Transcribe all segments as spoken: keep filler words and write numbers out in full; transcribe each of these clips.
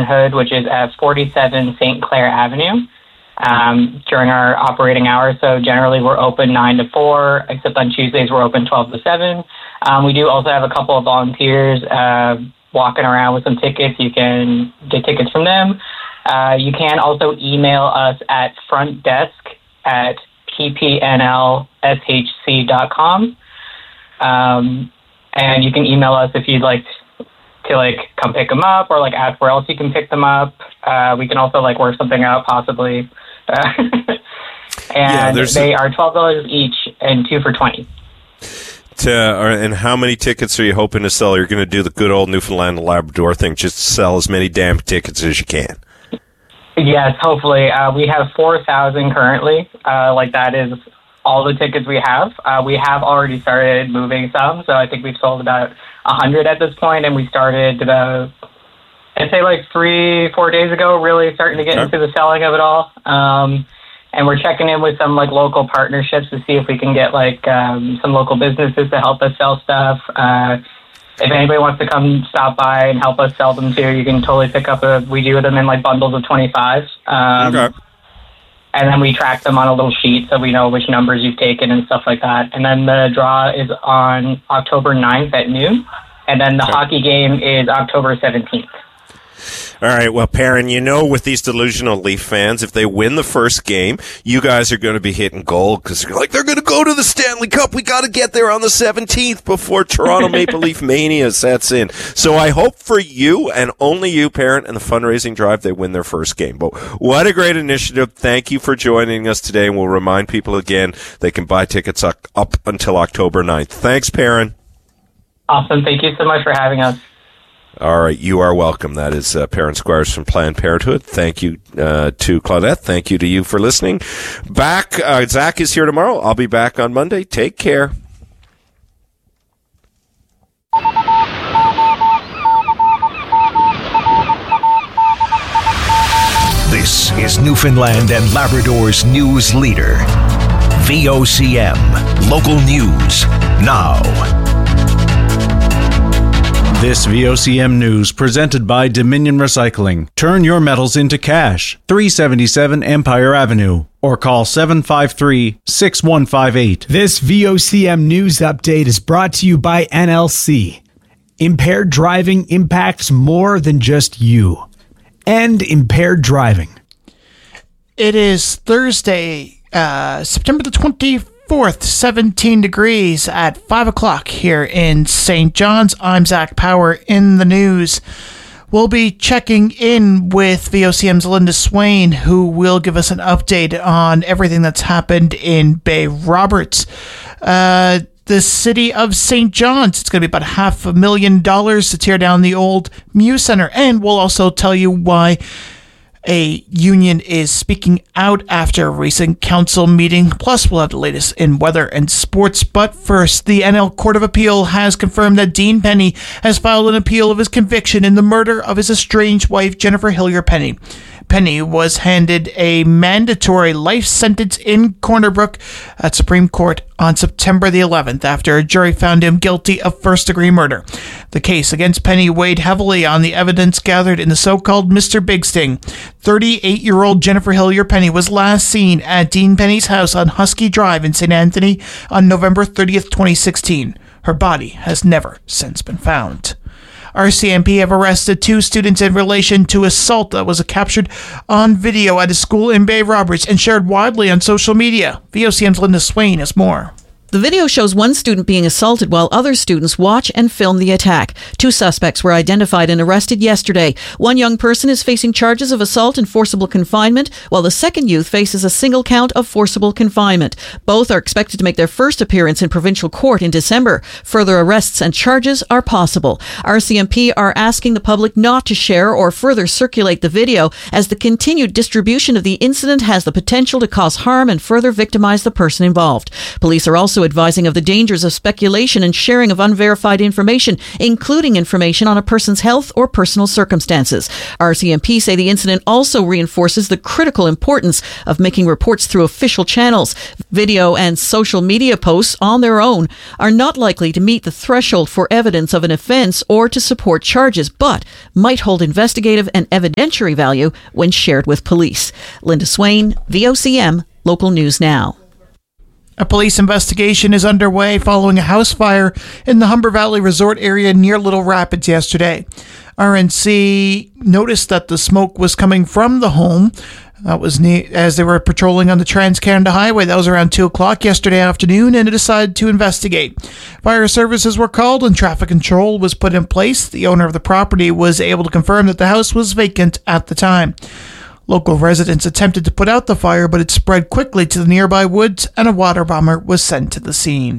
Hood, which is at forty-seven Saint Clair Avenue, um, during our operating hours. So generally we're open nine to four, except on Tuesdays we're open twelve to seven. Um, we do also have a couple of volunteers uh, walking around with some tickets. You can get tickets from them. Uh, you can also email us at front desk at p p n l s h c dot com. Um, and you can email us if you'd like to like come pick them up or like ask where else you can pick them up. Uh, we can also like work something out possibly. Uh, and yeah, they a- are twelve dollars each and two for twenty. To, and how many tickets are you hoping to sell? You're going to do the good old Newfoundland and Labrador thing, just sell as many damn tickets as you can. Yes, hopefully. Uh, we have four thousand currently. Uh, like that is all the tickets we have. Uh, we have already started moving some, so I think we've sold about one hundred at this point, and we started about, I'd say like three, four days ago, really starting to get okay. into the selling of it all. Um, and we're checking in with some like local partnerships to see if we can get like um, some local businesses to help us sell stuff. Uh, if anybody wants to come stop by and help us sell them too, you can totally pick up a, we do them in like bundles of twenty-five. Um, okay. And then we track them on a little sheet so we know which numbers you've taken and stuff like that. And then the draw is on October ninth at noon. And then the okay. hockey game is October seventeenth. All right, well, Perrin, you know with these delusional Leaf fans, if they win the first game, you guys are going to be hitting gold because you're like, they're going to go to the Stanley Cup. We got to get there on the seventeenth before Toronto Maple Leaf Mania sets in. So I hope for you and only you, Perrin, and the fundraising drive, they win their first game. But what a great initiative. Thank you for joining us today, and we'll remind people again they can buy tickets up, up until October ninth. Thanks, Perrin. Awesome. Thank you so much for having us. All right, you are welcome. That is uh, Perrin Squires from Planned Parenthood. Thank you uh, to Claudette. Thank you to you for listening. Back, uh, Zach is here tomorrow. I'll be back on Monday. Take care. This is Newfoundland and Labrador's news leader. V O C M. Local news now. This V O C M news presented by Dominion Recycling. Turn your metals into cash. three seventy-seven Empire Avenue. Or call seven five three, six one five eight. This V O C M news update is brought to you by N L C. Impaired driving impacts more than just you. End impaired driving. It is Thursday, uh, September the twenty-fourth. Fourth, seventeen degrees at five o'clock here in Saint John's. I'm Zach Power in the news. We'll be checking in with V O C M's Linda Swain, who will give us an update on everything that's happened in Bay Roberts. Uh, the city of Saint John's, it's going to be about half a million dollars to tear down the old Muse Center. And we'll also tell you why a union is speaking out after a recent council meeting. Plus, we'll have the latest in weather and sports. But first, the N L Court of Appeal has confirmed that Dean Penny has filed an appeal of his conviction in the murder of his estranged wife, Jennifer Hillier Penny. Penny was handed a mandatory life sentence in Corner Brook at Supreme Court on September the eleventh after a jury found him guilty of first-degree murder. The case against Penny weighed heavily on the evidence gathered in the so-called Mister Big Sting. thirty-eight-year-old Jennifer Hillier Penny was last seen at Dean Penny's house on Husky Drive in Saint Anthony on November thirtieth, twenty sixteen. Her body has never since been found. R C M P have arrested two students in relation to assault that was captured on video at a school in Bay Roberts and shared widely on social media. V O C M's Linda Swain has more. The video shows one student being assaulted while other students watch and film the attack. Two suspects were identified and arrested yesterday. One young person is facing charges of assault and forcible confinement, while the second youth faces a single count of forcible confinement. Both are expected to make their first appearance in provincial court in December. Further arrests and charges are possible. R C M P are asking the public not to share or further circulate the video, as the continued distribution of the incident has the potential to cause harm and further victimize the person involved. Police are also advising of the dangers of speculation and sharing of unverified information, including information on a person's health or personal circumstances. R C M P say the incident also reinforces the critical importance of making reports through official channels. Video and social media posts on their own are not likely to meet the threshold for evidence of an offense or to support charges, but might hold investigative and evidentiary value when shared with police. Linda Swain, V O C M, Local News Now. A police investigation is underway following a house fire in the Humber Valley Resort area near Little Rapids yesterday. R N C noticed that the smoke was coming from the home. That was ne- as they were patrolling on the Trans-Canada Highway. That was around two o'clock yesterday afternoon, and decided to investigate. Fire services were called and traffic control was put in place. The owner of the property was able to confirm that the house was vacant at the time. Local residents attempted to put out the fire, but it spread quickly to the nearby woods, and a water bomber was sent to the scene.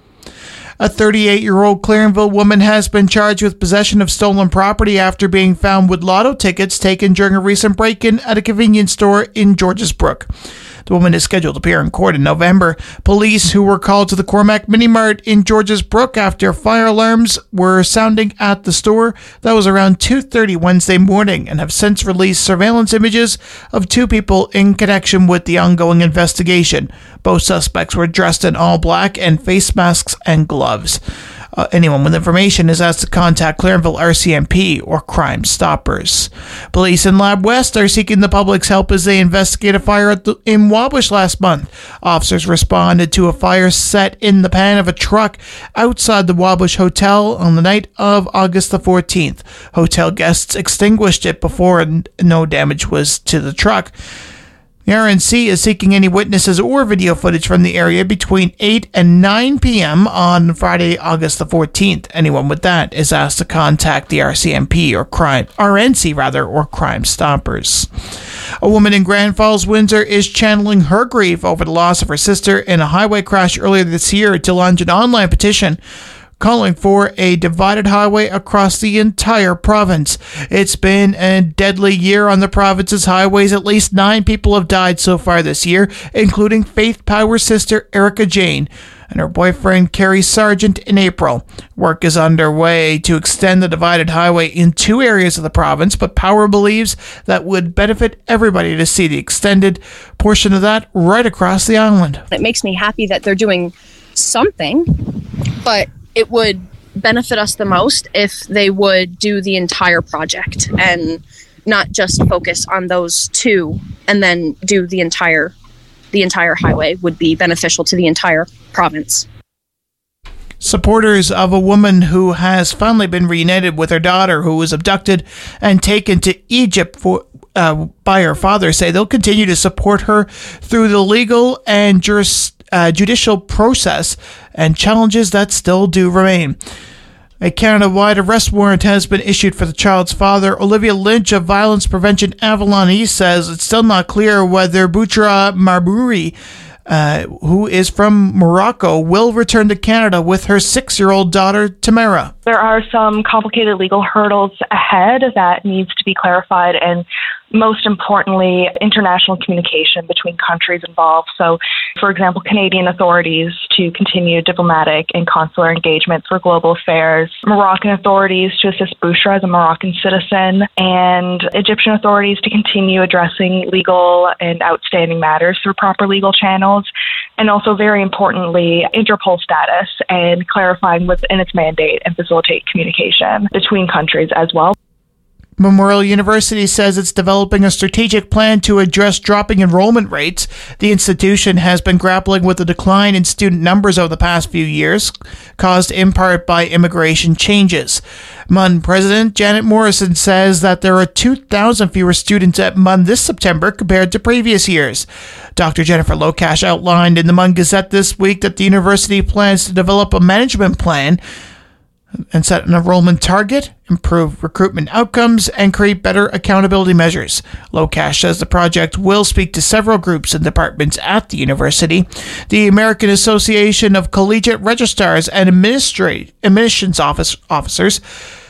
A thirty-eight-year-old Clarenville woman has been charged with possession of stolen property after being found with lotto tickets taken during a recent break-in at a convenience store in Georges Brook. The woman is scheduled to appear in court in November. Police who were called to the Cormac Mini Mart in Georges Brook after fire alarms were sounding at the store. That was around two thirty Wednesday morning, and have since released surveillance images of two people in connection with the ongoing investigation. Both suspects were dressed in all black and face masks and gloves. Uh, anyone with information is asked to contact Clarenville R C M P or Crime Stoppers. Police in Lab West are seeking the public's help as they investigate a fire at the, in Wabush last month. Officers responded to a fire set in the pan of a truck outside the Wabush Hotel on the night of August the fourteenth. Hotel guests extinguished it before and no damage was to the truck. The R N C is seeking any witnesses or video footage from the area between eight and nine p.m. on Friday, August the fourteenth. Anyone with that is asked to contact the R C M P or Crime, R N C rather, or Crime Stoppers. A woman in Grand Falls, Windsor is channeling her grief over the loss of her sister in a highway crash earlier this year to launch an online petition calling for a divided highway across the entire province. It's been a deadly year on the province's highways. At least nine people have died so far this year, including Faith Power's sister Erica Jane and her boyfriend Kerry Sargent in April. Work is underway to extend the divided highway in two areas of the province, but Power believes that would benefit everybody to see the extended portion of that right across the island. It makes me happy that they're doing something, but it would benefit us the most if they would do the entire project and not just focus on those two and then do the entire the entire highway. Would be beneficial to the entire province. Supporters of a woman who has finally been reunited with her daughter who was abducted and taken to Egypt for uh, by her father say they'll continue to support her through the legal and juris, uh, judicial process and challenges that still do remain. A Canada-wide arrest warrant has been issued for the child's father. Olivia Lynch of Violence Prevention Avalon East says it's still not clear whether Bouchra Marbouri, uh, who is from Morocco, will return to Canada with her six-year-old daughter, Tamara. There are some complicated legal hurdles ahead that needs to be clarified, and most importantly, international communication between countries involved. So, for example, Canadian authorities to continue diplomatic and consular engagements for global affairs, Moroccan authorities to assist Bouchra as a Moroccan citizen, and Egyptian authorities to continue addressing legal and outstanding matters through proper legal channels, and also, very importantly, Interpol status and clarifying within its mandate and facilitate communication between countries as well. Memorial University says it's developing a strategic plan to address dropping enrollment rates. The institution has been grappling with a decline in student numbers over the past few years, caused in part by immigration changes. M U N President Janet Morrison says that there are two thousand fewer students at M U N this September compared to previous years. Doctor Jennifer Lokash outlined in the M U N Gazette this week that the university plans to develop a management plan and set an enrollment target, improve recruitment outcomes, and create better accountability measures. Lokash says the project will speak to several groups and departments at the university. The American Association of Collegiate Registrars and Administrate Admissions Office Officers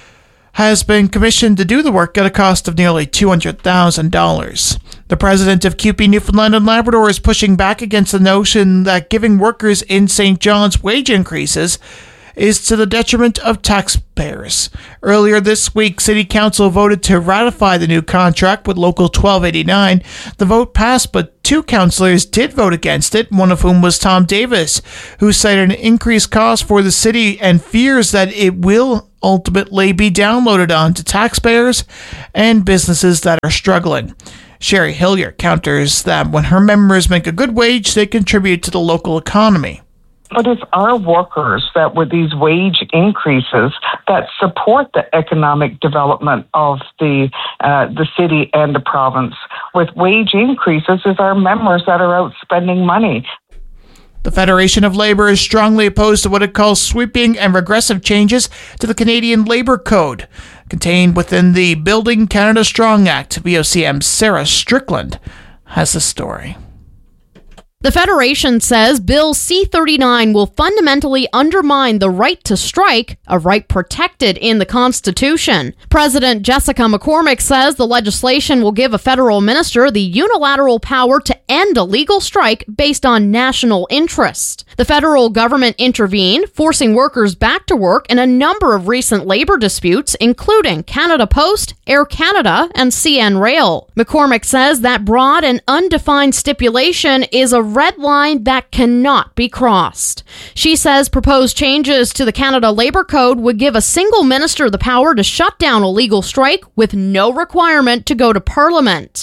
has been commissioned to do the work at a cost of nearly two hundred thousand dollars. The president of C U P E Newfoundland and Labrador is pushing back against the notion that giving workers in Saint John's wage increases is to the detriment of taxpayers. Earlier this week, City Council voted to ratify the new contract with Local twelve eighty-nine. The vote passed, but two councillors did vote against it, one of whom was Tom Davis, who cited an increased cost for the city and fears that it will ultimately be downloaded onto taxpayers and businesses that are struggling. Sherry Hillier counters that when her members make a good wage, they contribute to the local economy. But it's our workers that with these wage increases that support the economic development of the uh, the city and the province. With wage increases, it's our members that are out spending money. The Federation of Labour is strongly opposed to what it calls sweeping and regressive changes to the Canadian Labour Code, contained within the Building Canada Strong Act. V O C M's Sarah Strickland has the story. The Federation says Bill C thirty-nine will fundamentally undermine the right to strike, a right protected in the Constitution. President Jessica McCormick says the legislation will give a federal minister the unilateral power to end a legal strike based on national interest. The federal government intervened, forcing workers back to work in a number of recent labor disputes, including Canada Post, Air Canada, and C N Rail. McCormick says that broad and undefined stipulation is a red line that cannot be crossed. She says proposed changes to the Canada Labour Code would give a single minister the power to shut down a legal strike with no requirement to go to Parliament.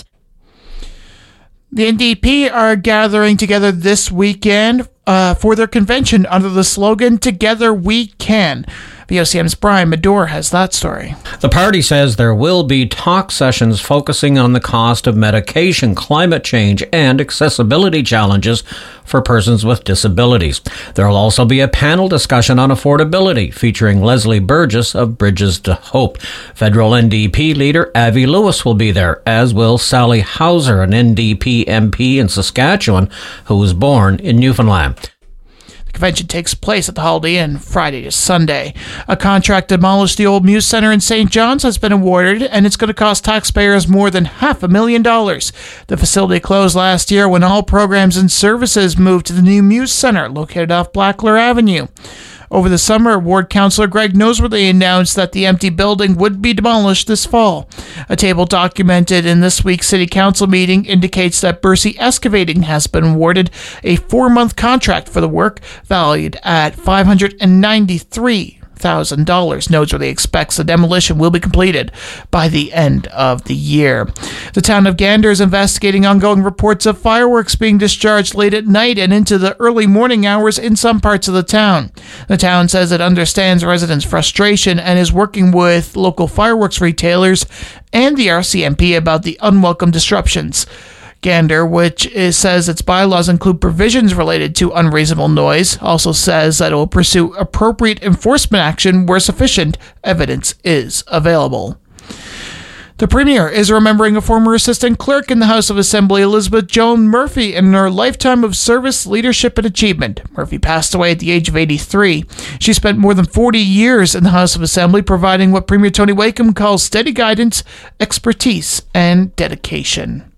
The N D P are gathering together this weekend uh, for their convention under the slogan, Together We Can. V O C M's Brian Medore has that story. The party says there will be talk sessions focusing on the cost of medication, climate change, and accessibility challenges for persons with disabilities. There will also be a panel discussion on affordability featuring Leslie Burgess of Bridges to Hope. Federal N D P leader Avi Lewis will be there, as will Sally Hauser, an N D P M P in Saskatchewan who was born in Newfoundland. Convention takes place at the Holiday Inn Friday to Sunday. A contract to demolish the old Muse Centre in Saint John's has been awarded, and it's going to cost taxpayers more than half a million dollars. The facility closed last year when all programs and services moved to the new Muse Centre, located off Blackler Avenue. Over the summer, Ward Councillor Greg Noseworthy announced that the empty building would be demolished this fall. A table documented in this week's City Council meeting indicates that Bercy Excavating has been awarded a four-month contract for the work, valued at five hundred ninety-three thousand dollars. Noseworthy expects the demolition will be completed by the end of the year. The town of Gander is investigating ongoing reports of fireworks being discharged late at night and into the early morning hours in some parts of the town. The town says it understands residents' frustration and is working with local fireworks retailers and the R C M P about the unwelcome disruptions. Gander, which is, says its bylaws include provisions related to unreasonable noise, also says that it will pursue appropriate enforcement action where sufficient evidence is available. The Premier is remembering a former assistant clerk in the House of Assembly, Elizabeth Joan Murphy, in her lifetime of service, leadership, and achievement. Murphy passed away at the age of eighty-three. She spent more than forty years in the House of Assembly, providing what Premier Tony Wakeham calls steady guidance, expertise, and dedication.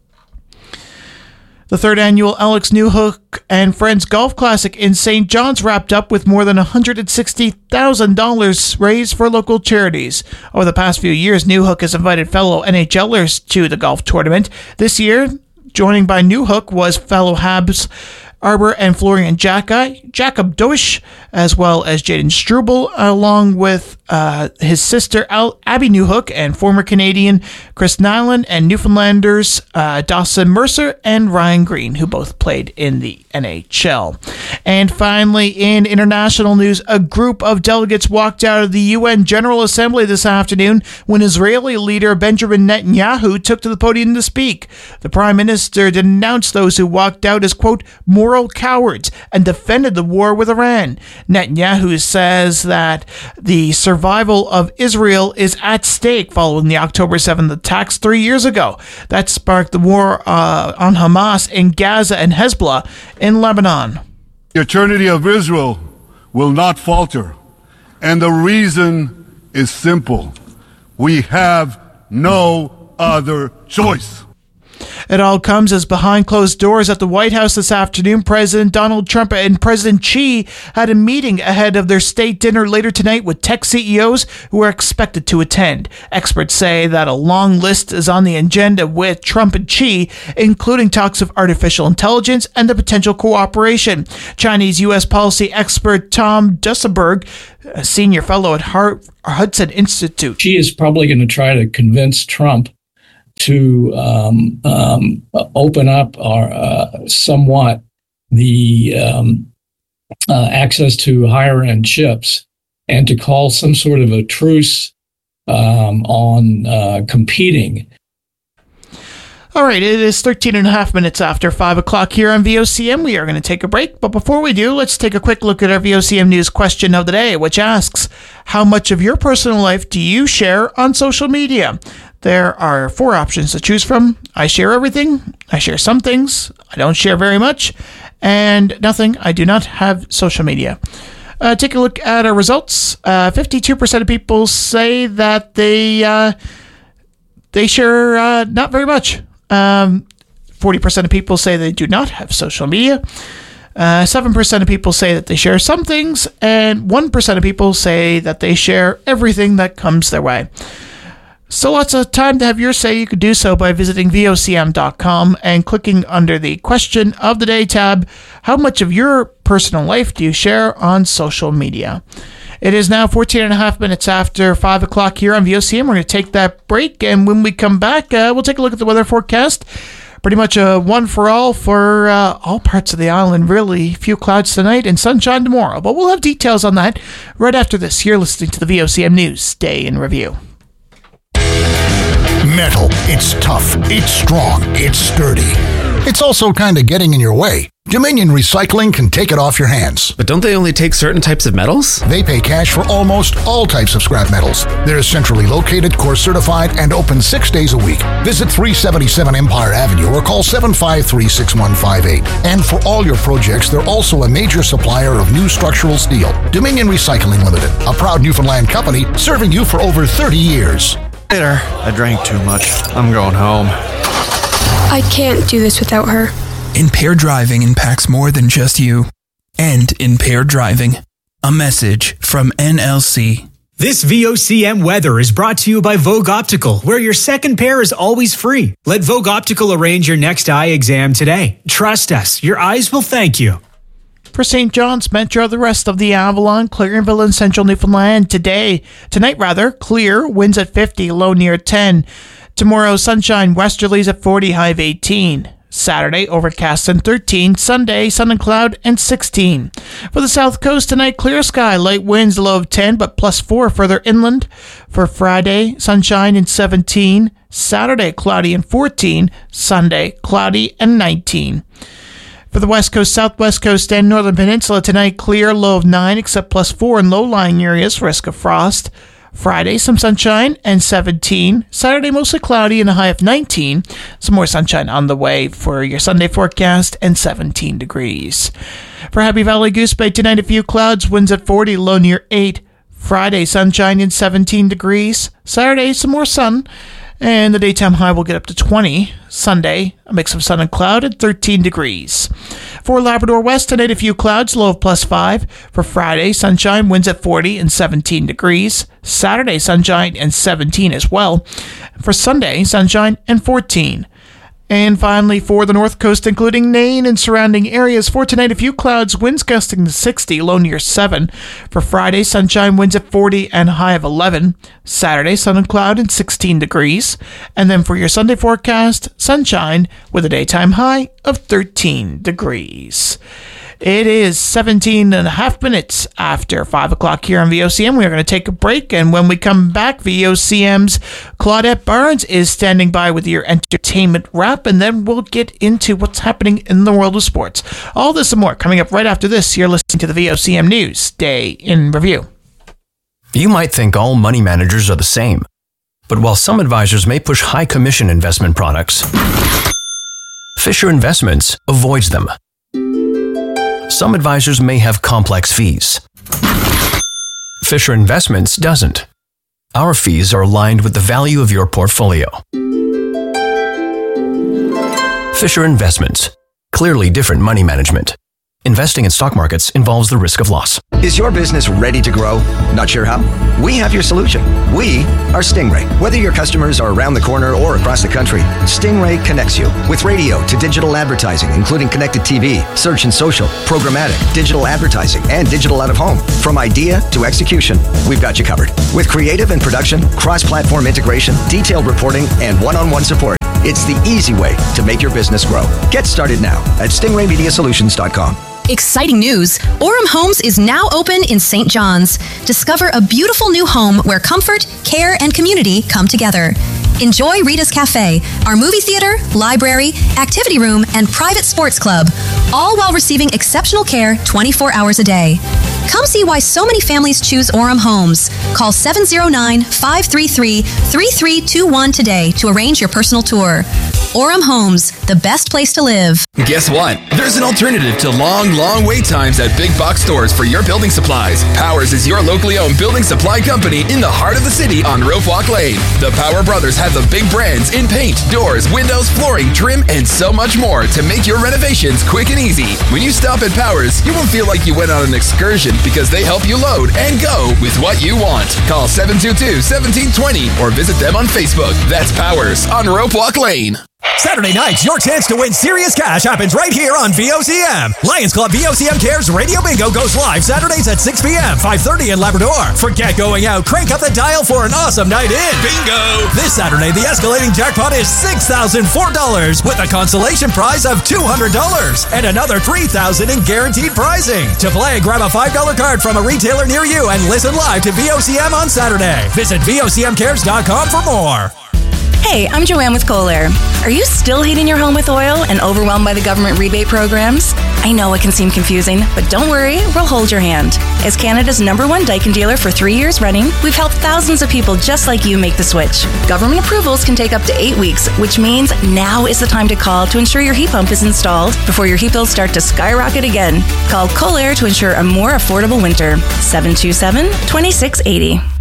The third annual Alex Newhook and Friends Golf Classic in Saint John's wrapped up with more than one hundred sixty thousand dollars raised for local charities. Over the past few years, Newhook has invited fellow N H L ers to the golf tournament. This year, joining by Newhook was fellow Habs Arbor and Florian Jacki, Jacob Doish, as well as Jaden Struble, along with uh, his sister Al- Abby Newhook and former Canadian Chris Nyland and Newfoundlanders uh, Dawson Mercer and Ryan Green, who both played in the N H L. And finally, in international news, a group of delegates walked out of the U N General Assembly this afternoon when Israeli leader Benjamin Netanyahu took to the podium to speak. The Prime Minister denounced those who walked out as, quote, moral cowards and defended the war with Iran. Netanyahu says that the survival of Israel is at stake following the October seventh attacks three years ago. That sparked the war uh, on Hamas in Gaza and Hezbollah in Lebanon. The eternity of Israel will not falter, and the reason is simple. We have no other choice. It all comes as behind closed doors at the White House this afternoon, President Donald Trump and President Xi had a meeting ahead of their state dinner later tonight with tech C E Os who are expected to attend. Experts say that a long list is on the agenda with Trump and Xi, including talks of artificial intelligence and the potential cooperation. Chinese U S policy expert Tom Duesenberg, a senior fellow at Har- Hudson Institute. Xi is probably going to try to convince Trump to um, um, open up or uh, somewhat the um, uh, access to higher end chips and to call some sort of a truce um, on uh, competing. All right, it is thirteen and a half minutes after five o'clock here on V O C M. We are going to take a break, but before we do, let's take a quick look at our V O C M News question of the day, which asks, how much of your personal life do you share on social media? There are four options to choose from. I share everything, I share some things, I don't share very much, and nothing. I do not have social media. Uh, take a look at our results. Uh, fifty-two percent of people say that they uh, they share uh, not very much. Um, forty percent of people say they do not have social media. Uh, seven percent of people say that they share some things, and one percent of people say that they share everything that comes their way. So lots of time to have your say. You could do so by visiting V O C M dot com and clicking under the Question of the Day tab. How much of your personal life do you share on social media? It is now fourteen and a half minutes after five o'clock here on V O C M. We're going to take that break, and when we come back, uh, we'll take a look at the weather forecast. Pretty much a one for all for uh, all parts of the island, really. Few clouds tonight and sunshine tomorrow. But we'll have details on that right after this. You're listening to the V O C M News Day in Review. Metal. It's tough. It's strong. It's sturdy. It's also kind of getting in your way. Dominion Recycling can take it off your hands. But don't they only take certain types of metals? They pay cash for almost all types of scrap metals. They're centrally located, course certified, and open six days a week. Visit three seventy-seven Empire Avenue or call seven five three, six one five eight. And for all your projects, they're also a major supplier of new structural steel. Dominion Recycling Limited, a proud Newfoundland company serving you for over thirty years. Later. I drank too much. I'm going home. I can't do this without her. Impaired driving impacts more than just you. End impaired driving. A message from N L C. This V O C M weather is brought to you by Vogue Optical, where your second pair is always free. Let Vogue Optical arrange your next eye exam today. Trust us, your eyes will thank you. For Saint John's Metro, the rest of the Avalon, Clarenville, and Central Newfoundland today. Tonight, rather, clear, winds at fifty, low near ten. Tomorrow, sunshine, westerlies at forty, high of eighteen. Saturday, overcast and thirteen. Sunday, sun and cloud and sixteen. For the south coast tonight, clear sky, light winds, low of ten, but plus four further inland. For Friday, sunshine and seventeen. Saturday, cloudy and fourteen. Sunday, cloudy and nineteen. For the west coast, southwest coast, and northern peninsula tonight, clear, low of nine, except plus four in low-lying areas, risk of frost. Friday, some sunshine and seventeen. Saturday, mostly cloudy and a high of nineteen. Some more sunshine on the way for your Sunday forecast and seventeen degrees. For Happy Valley Goose Bay tonight, a few clouds, winds at forty, low near eight. Friday, sunshine and seventeen degrees. Saturday, some more sun. And the daytime high will get up to twenty. Sunday, a mix of sun and cloud at thirteen degrees. For Labrador West, tonight a few clouds, low of plus five. For Friday, sunshine, winds at forty and seventeen degrees. Saturday, sunshine and seventeen as well. For Sunday, sunshine and fourteen. And finally, for the north coast, including Nain and surrounding areas, for tonight, a few clouds, winds gusting to sixty, low near seven. For Friday, sunshine, winds at forty and high of eleven. Saturday, sun and cloud and sixteen degrees. And then for your Sunday forecast, sunshine with a daytime high of thirteen degrees. It is seventeen and a half minutes after five o'clock here on V O C M. We are going to take a break, and when we come back, V O C M's Claudette Barnes is standing by with your entertainment wrap, and then we'll get into what's happening in the world of sports. All this and more coming up right after this. You're listening to the V O C M News Day in Review. You might think all money managers are the same, but while some advisors may push high commission investment products, Fisher Investments avoids them. Some advisors may have complex fees. Fisher Investments doesn't. Our fees are aligned with the value of your portfolio. Fisher Investments. Clearly different money management. Investing in stock markets involves the risk of loss. Is your business ready to grow? Not sure how? We have your solution. We are Stingray. Whether your customers are around the corner or across the country, Stingray connects you with radio to digital advertising, including connected T V, search and social, programmatic, digital advertising, and digital out of home. From idea to execution, we've got you covered. With creative and production, cross-platform integration, detailed reporting, and one-on-one support, it's the easy way to make your business grow. Get started now at stingray media solutions dot com. Exciting news! Orem Homes is now open in Saint John's. Discover a beautiful new home where comfort, care, and community come together. Enjoy Rita's Cafe, our movie theater, library, activity room, and private sports club, all while receiving exceptional care twenty-four hours a day. Come see why so many families choose Orem Homes. Call seven oh nine, five three three, three three two one today to arrange your personal tour. Orem Homes, the best place to live. Guess what? There's an alternative to long, long wait times at big box stores for your building supplies. Powers is your locally owned building supply company in the heart of the city on Rope Walk Lane. The Power Brothers have the big brands in paint, doors, windows, flooring, trim, and so much more to make your renovations quick and easy. When you stop at Powers, you won't feel like you went on an excursion because they help you load and go with what you want. Call seven two two, one seven two zero or visit them on Facebook. That's Powers on Rope Walk Lane. Saturday nights, your chance to win serious cash happens right here on V O C M. Lions Club V O C M Cares Radio Bingo goes live Saturdays at six p.m., five thirty in Labrador. Forget going out. Crank up the dial for an awesome night in. Bingo! This Saturday, the escalating jackpot is six thousand four dollars with a consolation prize of two hundred dollars and another three thousand dollars in guaranteed prizing. To play, grab a five dollar card from a retailer near you and listen live to V O C M on Saturday. Visit V O C M cares dot com for more. Hey, I'm Joanne with Kohler. Are you still heating your home with oil and overwhelmed by the government rebate programs? I know it can seem confusing, but don't worry, we'll hold your hand. As Canada's number one Daikin dealer for three years running, we've helped thousands of people just like you make the switch. Government approvals can take up to eight weeks, which means now is the time to call to ensure your heat pump is installed before your heat bills start to skyrocket again. Call Kohler to ensure a more affordable winter. seven two seven, two six eight zero.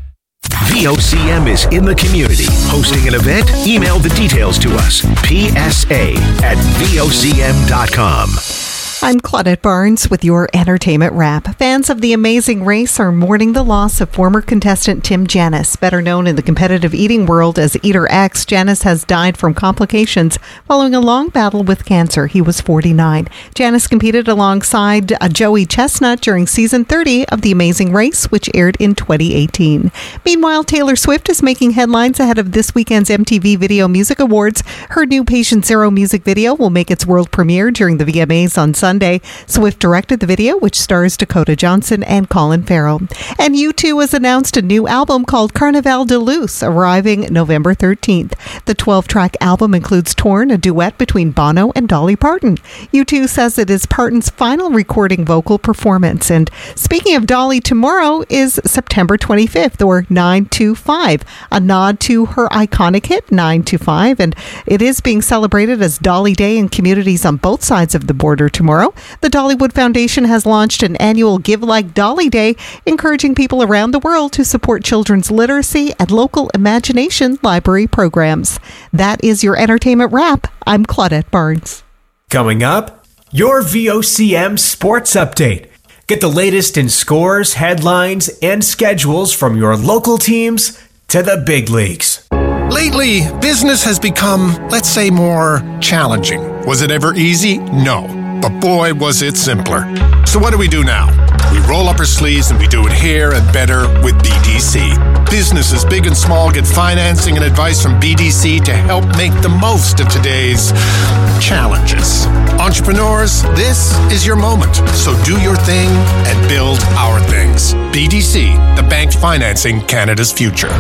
V O C M is in the community. Hosting an event? Email the details to us. P S A at V O C M dot com. I'm Claudette Barnes with your entertainment wrap. Fans of The Amazing Race are mourning the loss of former contestant Tim Janis. Better known in the competitive eating world as Eater X, Janis has died from complications following a long battle with cancer. He was forty-nine. Janis competed alongside uh, Joey Chestnut during season thirty of The Amazing Race, which aired in twenty eighteen. Meanwhile, Taylor Swift is making headlines ahead of this weekend's M T V Video Music Awards. Her new Patient Zero music video will make its world premiere during the V M As on Sunday. Sunday. Swift directed the video, which stars Dakota Johnson and Colin Farrell. And U two has announced a new album called Carnaval de Luz, arriving November thirteenth. The twelve-track album includes Torn, a duet between Bono and Dolly Parton. U two says it is Parton's final recording vocal performance. And speaking of Dolly, tomorrow is September twenty-fifth, or nine two five, a nod to her iconic hit nine two five, and it is being celebrated as Dolly Day in communities on both sides of the border tomorrow. The Dollywood Foundation has launched an annual Give Like Dolly Day, encouraging people around the world to support children's literacy and local imagination library programs. That is your entertainment wrap. I'm Claudette Barnes. Coming up, your V O C M Sports Update. Get the latest in scores, headlines, and schedules from your local teams to the big leagues. Lately, business has become, let's say, more challenging. Was it ever easy? No. But boy, was it simpler. So what do we do now? We roll up our sleeves and we do it here and better with B D C. Businesses big and small get financing and advice from B D C to help make the most of today's challenges. Entrepreneurs, this is your moment. So do your thing and build our things. B D C, the bank financing Canada's future.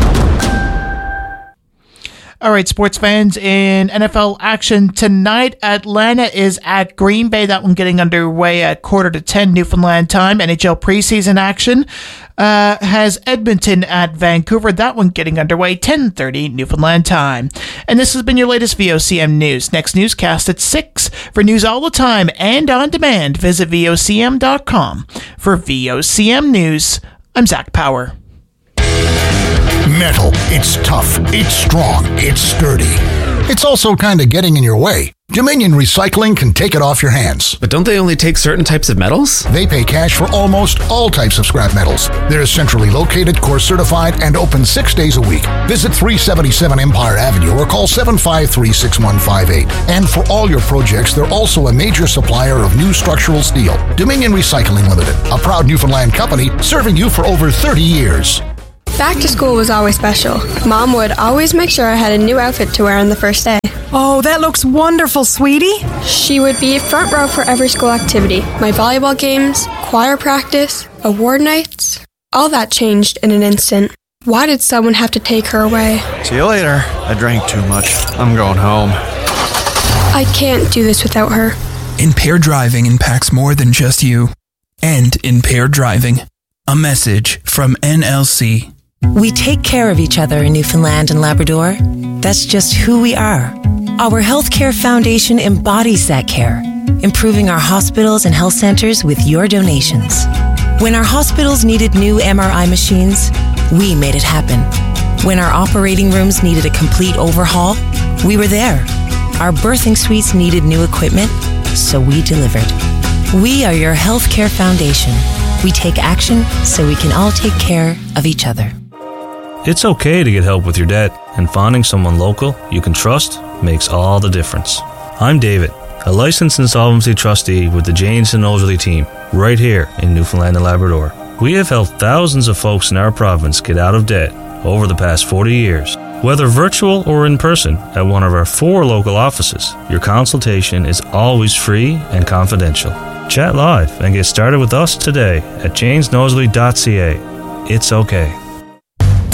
All right, sports fans, in N F L action tonight, Atlanta is at Green Bay. That one getting underway at quarter to ten Newfoundland time. N H L preseason action uh, has Edmonton at Vancouver. That one getting underway ten thirty Newfoundland time. And this has been your latest V O C M news. Next newscast at six. For news all the time and on demand, visit V O C M dot com. For V O C M News, I'm Zach Power. Metal. It's tough. It's strong. It's sturdy. It's also kind of getting in your way. Dominion Recycling can take it off your hands. But don't they only take certain types of metals? They pay cash for almost all types of scrap metals. They're centrally located, course certified, and open six days a week. Visit three seventy-seven Empire Avenue or call seven five three, six one five eight. And for all your projects, they're also a major supplier of new structural steel. Dominion Recycling Limited, a proud Newfoundland company serving you for over thirty years. Back to school was always special. Mom would always make sure I had a new outfit to wear on the first day. Oh, that looks wonderful, sweetie. She would be front row for every school activity. My volleyball games, choir practice, award nights. All that changed in an instant. Why did someone have to take her away? See you later. I drank too much. I'm going home. I can't do this without her. Impaired driving impacts more than just you. End impaired driving. A message from N L C. We take care of each other in Newfoundland and Labrador. That's just who we are. Our Healthcare Foundation embodies that care, improving our hospitals and health centers with your donations. When our hospitals needed new M R I machines, we made it happen. When our operating rooms needed a complete overhaul, we were there. Our birthing suites needed new equipment, so we delivered. We are your Healthcare Foundation. We take action so we can all take care of each other. It's okay to get help with your debt, and finding someone local you can trust makes all the difference. I'm David, a licensed insolvency trustee with the Janes and Nosworthy team, right here in Newfoundland and Labrador. We have helped thousands of folks in our province get out of debt over the past forty years. Whether virtual or in person at one of our four local offices, your consultation is always free and confidential. Chat live and get started with us today at janes nosworthy dot c a. It's okay.